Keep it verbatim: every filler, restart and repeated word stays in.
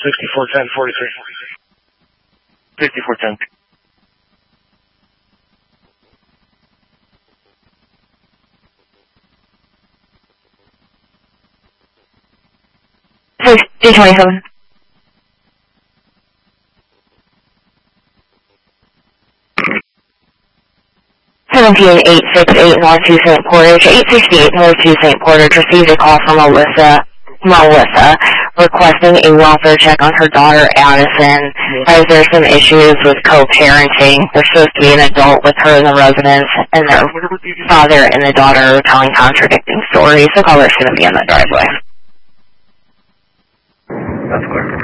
sixty-four ten forty-three. sixty-four ten. D twenty-seven. seventeen eight six eight North two Saint Portage, eight sixty-eight North two Saint Portage received a call from Melissa, Melissa requesting a welfare check on her daughter Addison, as there's some issues with co-parenting. There's supposed to be an adult with her in the residence, and their father and the daughter are telling contradicting stories. The caller's going to be in the driveway. That's clear.